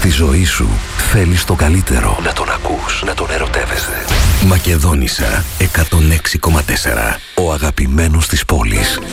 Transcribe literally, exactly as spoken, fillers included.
Στη ζωή σου θέλεις το καλύτερο. Να τον ακούς, να τον ερωτεύεσαι. Μακεδόνισσα εκατόν έξι κόμμα τέσσερα. Ο αγαπημένος της πόλης.